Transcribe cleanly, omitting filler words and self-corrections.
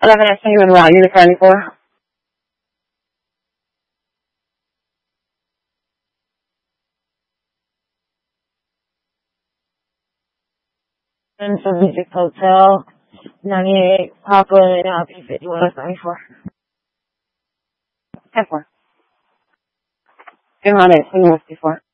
11 at Penguin Route, unit 94. Music Hotel, 98, Papa, and P51, 94. 10-4. 200, 54.